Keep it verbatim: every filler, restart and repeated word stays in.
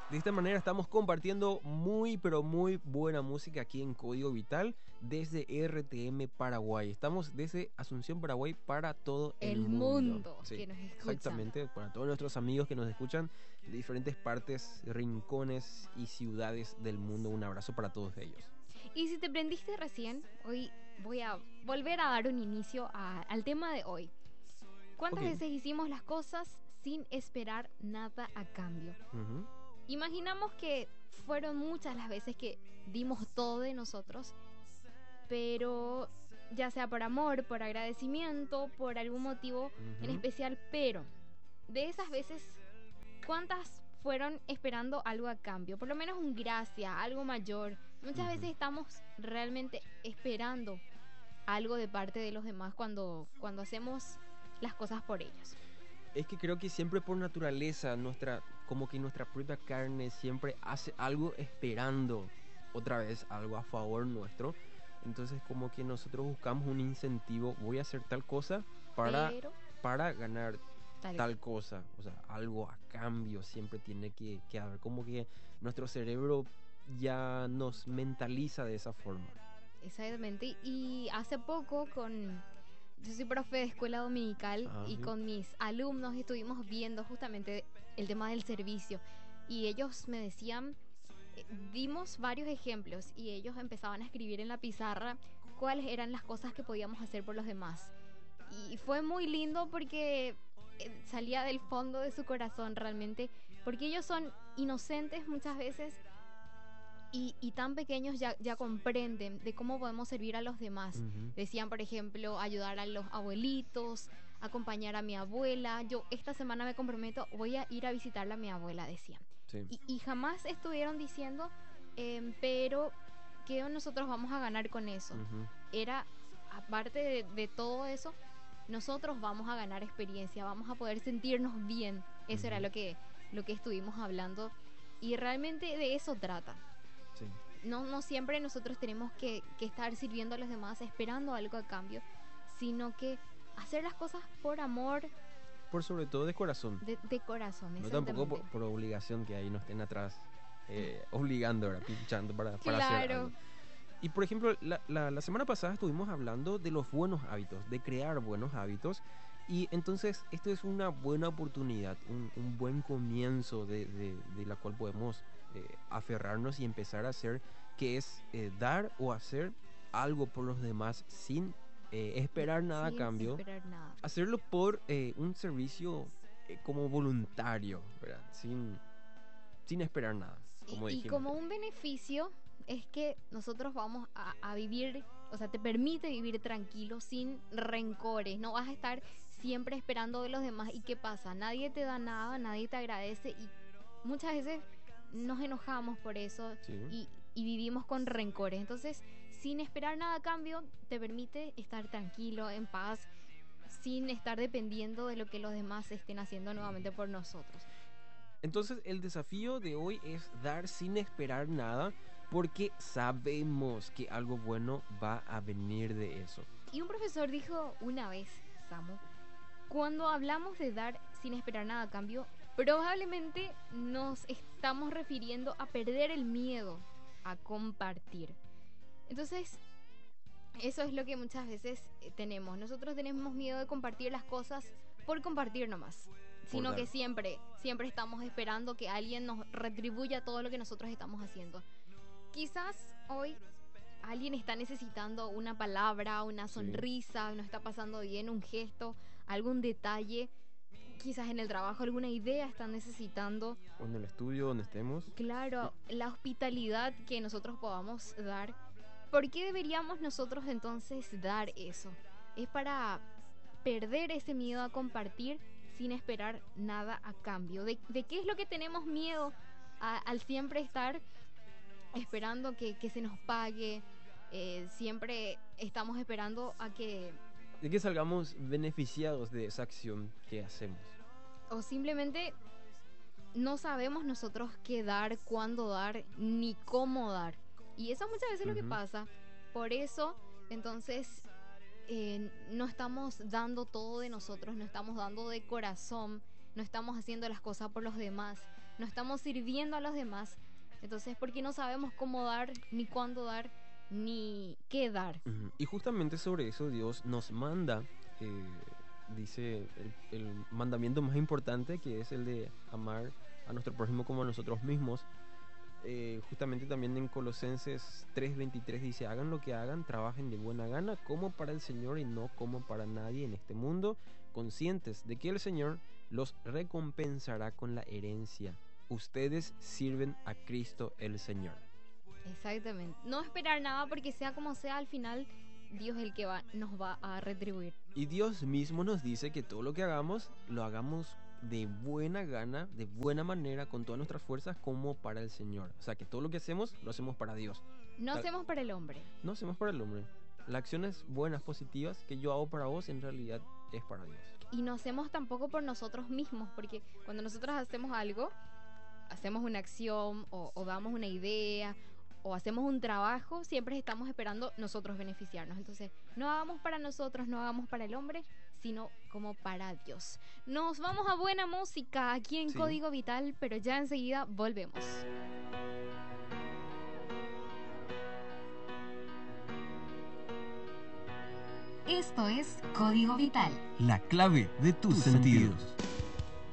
De esta manera estamos compartiendo muy pero muy buena música aquí en Código Vital desde R T M Paraguay. Estamos desde Asunción, Paraguay para todo el, El mundo. mundo Sí, que nos escucha. exactamente, para todos nuestros amigos que nos escuchan de diferentes partes, rincones y ciudades del mundo. Un abrazo para todos ellos. Y si te prendiste recién, hoy voy a volver a dar un inicio a- al tema de hoy. ¿Cuántas Ok. veces hicimos las cosas sin esperar nada a cambio? Ujú. Imaginamos que fueron muchas las veces que dimos todo de nosotros, pero ya sea por amor, por agradecimiento, por algún motivo en Ujú. especial, pero de esas veces, ¿cuántas fueron esperando algo a cambio? Por lo menos un gracias, algo mayor. Muchas Ujú. veces estamos realmente esperando algo de parte de los demás cuando, cuando hacemos las cosas por ellos. Es que creo que siempre por naturaleza, nuestra, como que nuestra propia carne siempre hace algo esperando otra vez algo a favor nuestro. Entonces como que nosotros buscamos un incentivo, voy a hacer tal cosa para, Pero, para ganar tal tal cosa. O sea, algo a cambio siempre tiene que, que haber. Como que nuestro cerebro ya nos mentaliza de esa forma. exactamente. Y hace poco con... Yo soy profe de escuela dominical Ah, y sí. con mis alumnos estuvimos viendo justamente el tema del servicio. Y ellos me decían, eh, dimos varios ejemplos y ellos empezaban a escribir en la pizarra cuáles eran las cosas que podíamos hacer por los demás. Y fue muy lindo porque eh, salía del fondo de su corazón realmente, porque ellos son inocentes muchas veces y, y tan pequeños ya, ya comprenden de cómo podemos servir a los demás. Ujú. Decían, por ejemplo, ayudar a los abuelitos, acompañar a mi abuela. Yo esta semana me comprometo, voy a ir a visitarla a mi abuela, decían. Sí. Y, y jamás estuvieron diciendo, em, pero ¿qué nosotros vamos a ganar con eso? Ujú. Era, aparte de, de todo eso, nosotros vamos a ganar experiencia, vamos a poder sentirnos bien. Eso era Ujú. lo que, lo que estuvimos hablando. Y realmente de eso trata. Sí. No, no siempre nosotros tenemos que, que estar sirviendo a los demás esperando algo a cambio, sino que hacer las cosas por amor, Por sobre todo de corazón. de, de corazón, No tampoco exactamente. por, por obligación que ahí no estén atrás eh, obligando, ¿verdad? Pinchando para, para hacer Claro, algo. Y por ejemplo, la, la- la semana pasada estuvimos hablando de los buenos hábitos, de crear buenos hábitos. Y entonces esto es una buena oportunidad, un, un buen comienzo de, de- de la cual podemos eh, aferrarnos y empezar a hacer, que es eh, dar o hacer algo por los demás sin eh, esperar nada a sin cambio. esperar nada. Hacerlo por eh, un servicio eh, como voluntario, ¿verdad? Sin, sin esperar nada, Y, como y dijimos. como un beneficio es que nosotros vamos a, a vivir, o sea, te permite vivir tranquilo, sin rencores. No vas a estar siempre esperando de los demás. ¿Y qué pasa? Nadie te da nada, nadie te agradece y muchas veces nos enojamos por eso Sí. y, y vivimos con rencores. Entonces, sin esperar nada a cambio, te permite estar tranquilo, en paz, sin estar dependiendo de lo que los demás estén haciendo nuevamente por nosotros. Entonces el desafío de hoy es dar sin esperar nada porque sabemos que algo bueno va a venir de eso. Y un profesor dijo una vez, Samu, cuando hablamos de dar sin esperar nada a cambio, probablemente nos estamos refiriendo a perder el miedo a compartir. Entonces, eso es lo que muchas veces eh, tenemos. Nosotros tenemos miedo de compartir las cosas por compartir nomás. Por Sino dar. que siempre, siempre estamos esperando que alguien nos retribuya todo lo que nosotros estamos haciendo. Quizás hoy alguien está necesitando una palabra, una Sí. sonrisa, no está pasando bien, un gesto, algún detalle. Quizás en el trabajo alguna idea están necesitando. O en el estudio donde estemos. Claro, la hospitalidad que nosotros podamos dar. ¿Por qué deberíamos nosotros entonces dar eso? Es para perder ese miedo a compartir sin esperar nada a cambio. ¿De, de qué es lo que tenemos miedo a- al siempre estar esperando que, que se nos pague? Eh, siempre estamos esperando a que... De que salgamos beneficiados de esa acción que hacemos. O simplemente no sabemos nosotros qué dar, cuándo dar, ni cómo dar. Y eso muchas veces es lo que Ujú. pasa. Por eso, entonces, eh, no estamos dando todo de nosotros, no estamos dando de corazón, no estamos haciendo las cosas por los demás. no estamos sirviendo a los demás, entonces porque no sabemos cómo dar, ni cuándo dar, ni qué dar. Ujú. Y justamente sobre eso Dios nos manda, eh, dice el, el mandamiento más importante, que es el de amar a nuestro prójimo como a nosotros mismos. Eh, justamente también en Colosenses tres veintitrés dice: hagan lo que hagan, trabajen de buena gana como para el Señor y no como para nadie en este mundo, conscientes de que el Señor los recompensará con la herencia. Ustedes sirven a Cristo el Señor. Exactamente. No esperar nada porque sea como sea, al final Dios es el que va, nos va a retribuir. Y Dios mismo nos dice que todo lo que hagamos, lo hagamos de buena gana, de buena manera, con todas nuestras fuerzas, como para el Señor. O sea, que todo lo que hacemos, lo hacemos para Dios. No Tal- hacemos para el hombre. No hacemos para el hombre. Las acciones buenas, positivas, que yo hago para vos, en realidad es para Dios. Y no hacemos tampoco por nosotros mismos, porque cuando nosotros hacemos algo, hacemos una acción o, o damos una idea o hacemos un trabajo, siempre estamos esperando nosotros beneficiarnos. Entonces, no hagamos para nosotros, no hagamos para el hombre, sino como para Dios. Nos vamos a buena música aquí en Sí. Código Vital, pero ya enseguida volvemos. Esto es Código Vital. La clave de tus sentidos.